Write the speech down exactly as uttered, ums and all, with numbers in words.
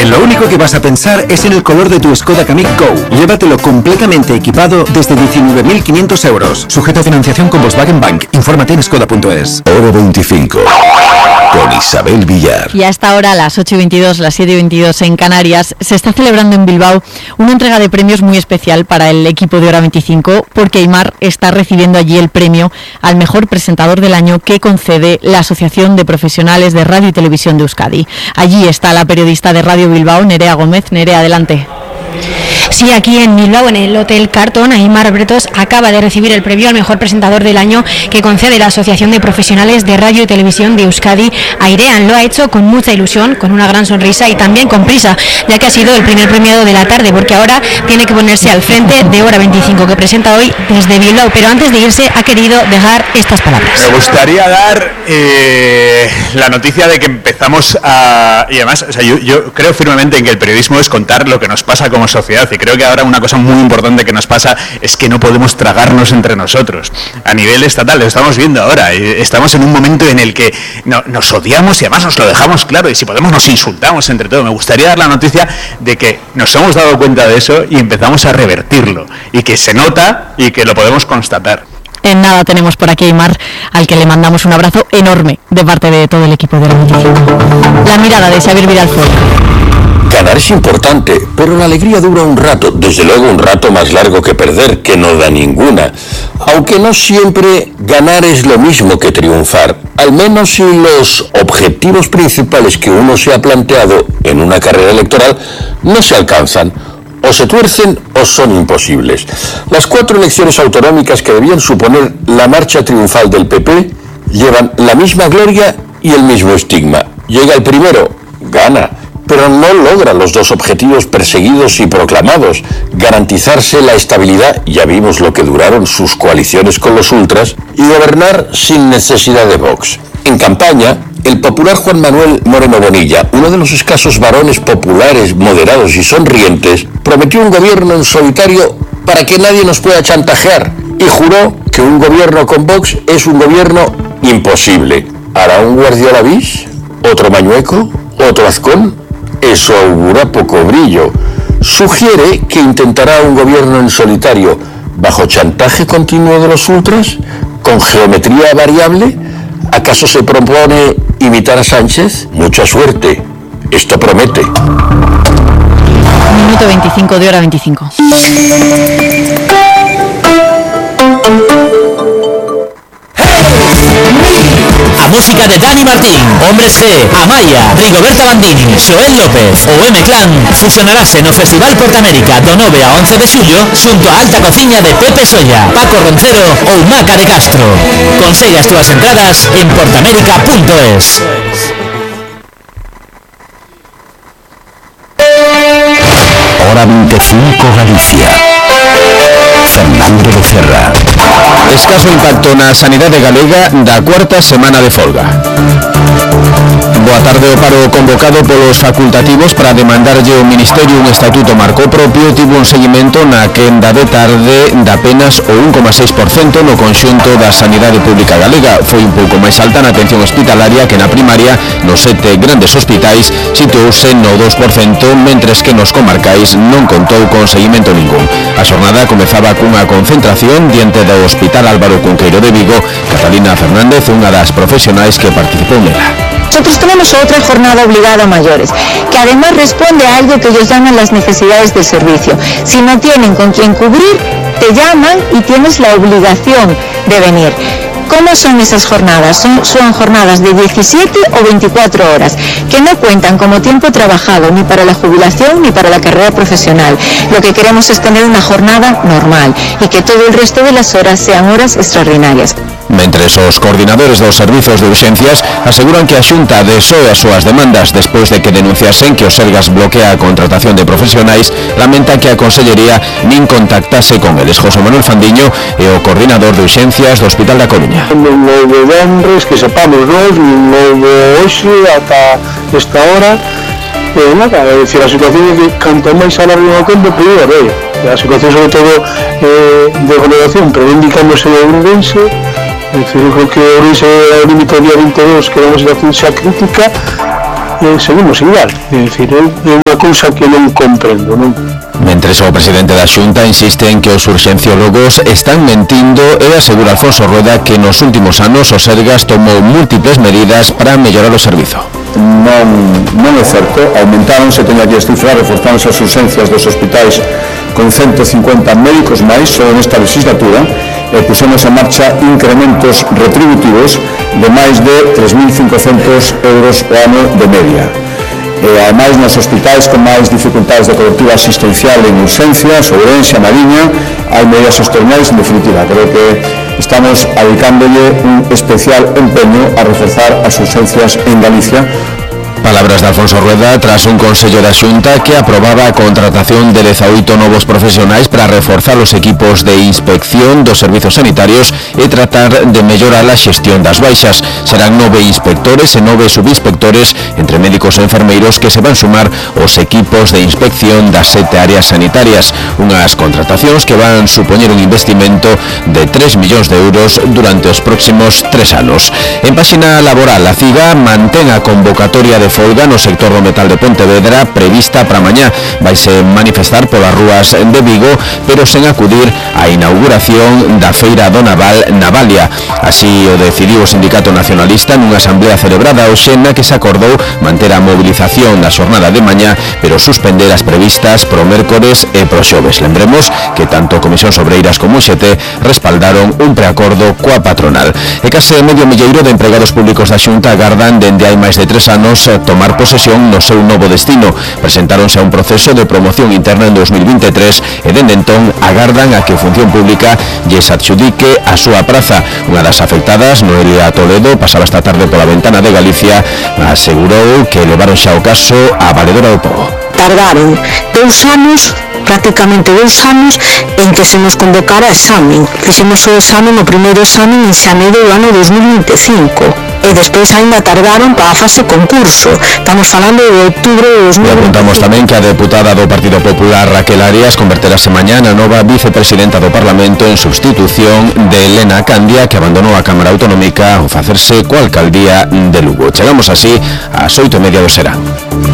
En lo único que vas a pensar es en el color de tu Skoda Kamiq Go. Llévatelo completamente equipado desde diecinueve mil quinientos euros. Sujeto a financiación con Volkswagen Bank. Infórmate en skoda punto es. Hora veinticinco. Con Isabel Villar. Y hasta ahora, a las ocho y veintidós, las siete y veintidós en Canarias, se está celebrando en Bilbao una entrega de premios muy especial para el equipo de Hora veinticinco, porque Aimar está recibiendo allí el premio al mejor presentador del año que concede la Asociación de Profesionales de Radio y Televisión de Euskadi. Allí está la periodista de Radio Bilbao, Nerea Gómez. Nerea, adelante. Sí, aquí en Bilbao, en el Hotel Carton, Aimar Bretos acaba de recibir el premio al mejor presentador del año que concede la Asociación de Profesionales de Radio y Televisión de Euskadi, Airean. Lo ha hecho con mucha ilusión, con una gran sonrisa y también con prisa, ya que ha sido el primer premiado de la tarde, porque ahora tiene que ponerse al frente de Hora veinticinco, que presenta hoy desde Bilbao. Pero antes de irse ha querido dejar estas palabras. Me gustaría dar eh, la noticia de que empezamos a... Y además, o sea, yo, yo creo firmemente en que el periodismo es contar lo que nos pasa como sociedad, y creo que ahora una cosa muy importante que nos pasa es que no podemos tragarnos entre nosotros. A nivel estatal, lo estamos viendo ahora, estamos en un momento en el que no, nos odiamos y además nos lo dejamos claro, y si podemos nos insultamos entre todos. Me gustaría dar la noticia de que nos hemos dado cuenta de eso y empezamos a revertirlo, y que se nota y que lo podemos constatar. En nada tenemos por aquí a Aimar, al que le mandamos un abrazo enorme de parte de todo el equipo de Hora veinticinco. La mirada de Xavier Vidal-Folk. Ganar es importante, pero la alegría dura un rato, desde luego un rato más largo que perder, que no da ninguna. Aunque no siempre ganar es lo mismo que triunfar, al menos si los objetivos principales que uno se ha planteado en una carrera electoral no se alcanzan, o se tuercen o son imposibles. Las cuatro elecciones autonómicas que debían suponer la marcha triunfal del P P llevan la misma gloria y el mismo estigma. Llega el primero, gana, pero no logra los dos objetivos perseguidos y proclamados: garantizarse la estabilidad, ya vimos lo que duraron sus coaliciones con los ultras, y gobernar sin necesidad de Vox. En campaña, el popular Juan Manuel Moreno Bonilla, uno de los escasos varones populares, moderados y sonrientes, prometió un gobierno en solitario para que nadie nos pueda chantajear, y juró que un gobierno con Vox es un gobierno imposible. ¿Hará un Guardiola bis? ¿Otro Mañueco? ¿Otro Azcón? Eso augura poco brillo. Sugiere que intentará un gobierno en solitario, bajo chantaje continuo de los ultras, con geometría variable. ¿Acaso se propone imitar a Sánchez? Mucha suerte. Esto promete. Minuto veinticinco de Hora veinticinco. A música de Dani Martín, Hombres G, Amaya, Rigoberta Bandini, Joel López o M-Clan fusionarase no Festival Portamérica do nove a once de xullo xunto a Alta Cociña de Pepe Solla, Paco Roncero ou Maca de Castro. Consegue as túas entradas en portamérica punto es. Hora veinticinco Galicia. Fernando Becerra. Escaso impacto na sanidade galega da cuarta semana de folga. Boa tarde. O paro convocado polos facultativos para demandarlle ao Ministerio un estatuto marco propio tivo un seguimento na quenda de tarde de apenas o un coma seis por cento no conxunto da sanidade pública galega. Foi un pouco máis alta na atención hospitalaria que na primaria. Nos sete grandes hospitais situouse no dos por cento, mentres que nos comarcais non contou con seguimento ningún. A xornada comezaba cunha concentración diante do Hospital Álvaro Cunqueiro de Vigo. Catalina Fernández, unha das profesionais que participou nela. Nosotros tenemos otra jornada obligada a mayores, que además responde a algo que ellos llaman las necesidades del servicio. Si no tienen con quién cubrir, te llaman y tienes la obligación de venir. ¿Cómo son esas jornadas? Son, son jornadas de diecisiete o veinticuatro horas, que no cuentan como tiempo trabajado ni para la jubilación ni para la carrera profesional. Lo que queremos es tener una jornada normal y que todo el resto de las horas sean horas extraordinarias. Mentres os coordinadores dos servizos de urxencias aseguran que a Xunta desoe as súas demandas despois de que denunciasen que o Sergas bloquea a contratación de profesionais, lamenta que a Consellería nin contactase con eles. José Manuel Fandiño é o coordinador de urxencias do Hospital da Coruña. Non houve venres que sepamos nós, non houve hoxe ata esta hora. E nada, é dicir, a situación é que canto máis alargue o tempo, peor é. A situación sobre todo eh, de aglomeración reivindicándose de Ourense. É dicir, eu creo que Ourense é o límite do día veintidós, que era unha situación xa crítica, eh, seguimos igual. É dicir, é unha cousa que non comprendo, non? Mentres o presidente da Xunta insiste en que os urgenciólogos están mentindo e asegura Alfonso Rueda que nos últimos anos o Sergas tomou múltiples medidas para mellorar o servizo. Non, non é certo, aumentáronse, teño aquí as cifras, reforzáronse as urgencias dos hospitais con ciento cincuenta médicos máis só nesta legislatura e pusemos en marcha incrementos retributivos de máis de tres mil cincocentos euros o ano de media. E ademais nos hospitais con máis dificultades de cobertura asistencial en urgencias, Ourense, Mariña, hai medidas extraordinarias. En definitiva, creo que estamos adicándolle un especial empeño a reforzar as urgencias en Galicia. Palabras de Alfonso Rueda tras un consello da Xunta que aprobaba a contratación de dezaoito novos profesionais para reforzar os equipos de inspección dos servizos sanitarios e tratar de mellorar a xestión das baixas. Serán nove inspectores e nove subinspectores entre médicos e enfermeiros que se van sumar aos equipos de inspección das sete áreas sanitarias. Unhas contratacións que van supoñer un investimento de tres millóns de euros durante os próximos tres anos. En páxina laboral, a CIGA mantén a convocatoria de folga no sector do metal de Pontevedra prevista para mañá. Vaise manifestar polas rúas de Vigo, pero sen acudir á inauguración da Feira do Naval Navalia. Así o decidiu o Sindicato Nacionalista nunha asamblea celebrada hoxe na que se acordou manter a mobilización da xornada de mañá, pero suspender as previstas pro mércores e pro xoves. Lembremos que tanto Comisións Obreiras como U X T respaldaron un preacordo coa patronal. E case medio milleiro de empregados públicos da Xunta agardan dende hai máis de tres anos tomar posesión no seu novo destino. Presentáronse a un proceso de promoción interna en dos mil veintitrés e dende entón agardan a que Función Pública lles adxudique a súa praza. Unha das afectadas, Noelia Toledo, pasaba esta tarde pola ventana de Galicia, asegurou que levaron xa o caso a Valedora do Pobo. Tardaron dous anos, prácticamente dous anos, en que se nos convocara examen. Fixemos o examen, o primeiro examen en xaneiro do ano dos mil veinticinco. E despois ainda tardaron para a fase concurso. Estamos falando de outubro de dos mil veinticinco. E apuntamos tamén que a deputada do Partido Popular Raquel Arias converterase mañá na nova vicepresidenta do Parlamento en substitución de Elena Candia, que abandonou a Cámara Autonómica ao facerse coa alcaldía de Lugo. Chegamos así ás oito e media do serán.